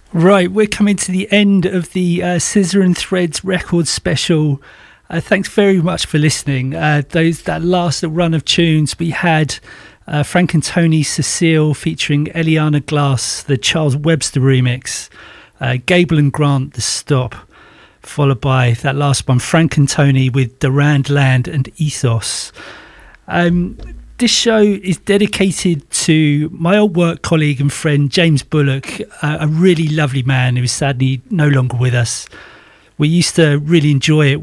Right, we're coming to the end of the Scissor and Threads record special. Thanks very much for listening. That last run of tunes, we had Frank and Tony Cecile featuring Eliana Glass, the Charles Webster remix, Gable and Grant, The Stop, followed by that last one, Frank and Tony with Durand Land and Ethos. This show is dedicated to my old work colleague and friend James Bullock, a really lovely man who is sadly no longer with us. We used to really enjoy it